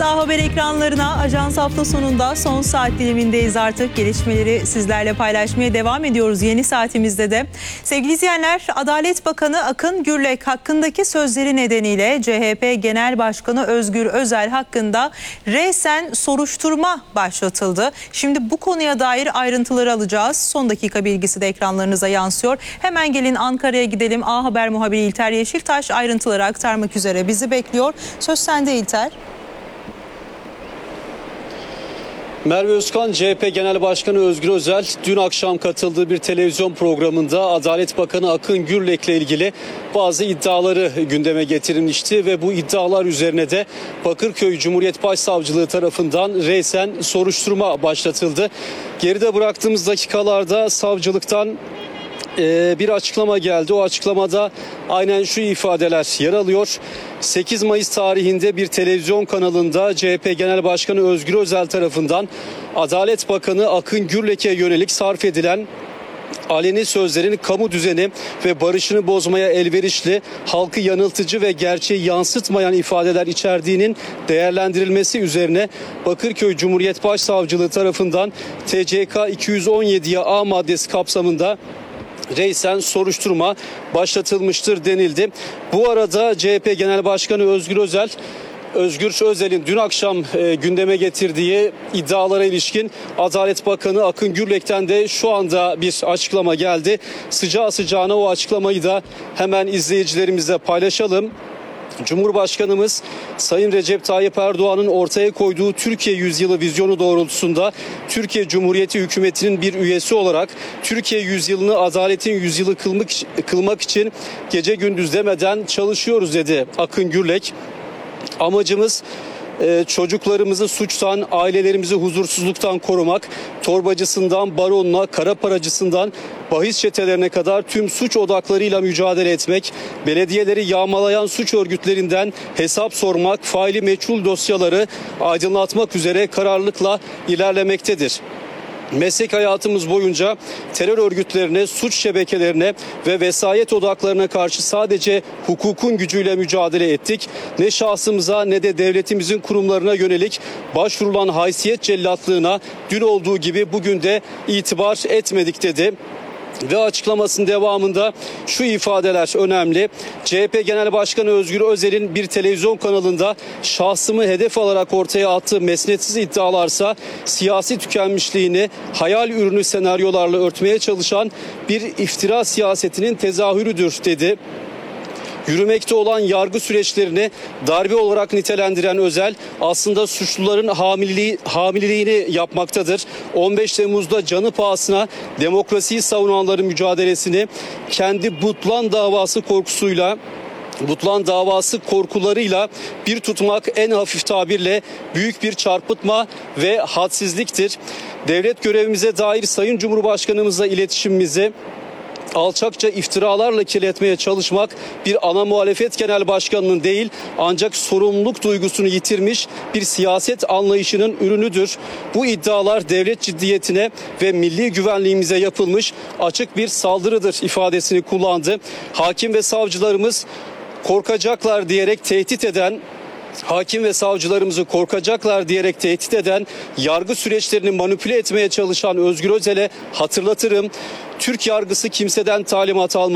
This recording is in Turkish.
A Haber ekranlarına Ajans hafta sonunda son saat dilimindeyiz artık. Gelişmeleri sizlerle paylaşmaya devam ediyoruz yeni saatimizde de. Sevgili izleyenler, Adalet Bakanı Akın Gürlek hakkındaki sözleri nedeniyle CHP Genel Başkanı Özgür Özel hakkında resen soruşturma başlatıldı. Şimdi bu konuya dair ayrıntıları alacağız. Son dakika bilgisi de ekranlarınıza yansıyor. Hemen gelin Ankara'ya gidelim. A Haber muhabiri İlter Yeşiltaş ayrıntıları aktarmak üzere bizi bekliyor. Söz sende İlter. Merve Özkan, CHP Genel Başkanı Özgür Özel dün akşam katıldığı bir televizyon programında Adalet Bakanı Akın Gürlek'le ilgili bazı iddiaları gündeme getirmişti ve bu iddialar üzerine de Bakırköy Cumhuriyet Başsavcılığı tarafından resen soruşturma başlatıldı. Geride bıraktığımız dakikalarda savcılıktan bir açıklama geldi. O açıklamada aynen şu ifadeler yer alıyor. 8 Mayıs tarihinde bir televizyon kanalında CHP Genel Başkanı Özgür Özel tarafından Adalet Bakanı Akın Gürlek'e yönelik sarf edilen aleni sözlerin kamu düzeni ve barışını bozmaya elverişli, halkı yanıltıcı ve gerçeği yansıtmayan ifadeler içerdiğinin değerlendirilmesi üzerine Bakırköy Cumhuriyet Başsavcılığı tarafından TCK 217'ye A maddesi kapsamında resen soruşturma başlatılmıştır denildi. Bu arada CHP Genel Başkanı Özgür Özel'in dün akşam gündeme getirdiği iddialara ilişkin Adalet Bakanı Akın Gürlek'ten de şu anda bir açıklama geldi. Sıcağı sıcağına o açıklamayı da hemen izleyicilerimizle paylaşalım. Cumhurbaşkanımız Sayın Recep Tayyip Erdoğan'ın ortaya koyduğu Türkiye Yüzyılı vizyonu doğrultusunda Türkiye Cumhuriyeti hükümetinin bir üyesi olarak Türkiye yüzyılını adaletin yüzyılı kılmak için gece gündüz demeden çalışıyoruz dedi Akın Gürlek. Amacımız çocuklarımızı suçtan, ailelerimizi huzursuzluktan korumak, torbacısından baronuna, kara paracısından bahis çetelerine kadar tüm suç odaklarıyla mücadele etmek, belediyeleri yağmalayan suç örgütlerinden hesap sormak, faili meçhul dosyaları aydınlatmak üzere kararlılıkla ilerlemektedir. Meslek hayatımız boyunca terör örgütlerine, suç şebekelerine ve vesayet odaklarına karşı sadece hukukun gücüyle mücadele ettik. Ne şahsımıza ne de devletimizin kurumlarına yönelik başvurulan haysiyet cellatlığına dün olduğu gibi bugün de itibar etmedik dedi. Ve açıklamasının devamında şu ifadeler önemli. CHP Genel Başkanı Özgür Özel'in bir televizyon kanalında şahsımı hedef alarak ortaya attığı mesnetsiz iddialarsa siyasi tükenmişliğini hayal ürünü senaryolarla örtmeye çalışan bir iftira siyasetinin tezahürüdür dedi. Yürümekte olan yargı süreçlerini darbe olarak nitelendiren Özel aslında suçluların hamileliğini yapmaktadır. 15 Temmuz'da canı pahasına demokrasiyi savunanların mücadelesini kendi Butlan davası korkularıyla bir tutmak en hafif tabirle büyük bir çarpıtma ve hadsizliktir. Devlet görevimize dair Sayın Cumhurbaşkanımızla iletişimimizi alçakça iftiralarla kirletmeye çalışmak bir ana muhalefet genel başkanının değil ancak sorumluluk duygusunu yitirmiş bir siyaset anlayışının ürünüdür. Bu iddialar devlet ciddiyetine ve milli güvenliğimize yapılmış açık bir saldırıdır ifadesini kullandı. Hakim ve savcılarımızı korkacaklar diyerek tehdit eden, yargı süreçlerini manipüle etmeye çalışan Özgür Özel'e hatırlatırım. Türk yargısı kimseden talimat almaz.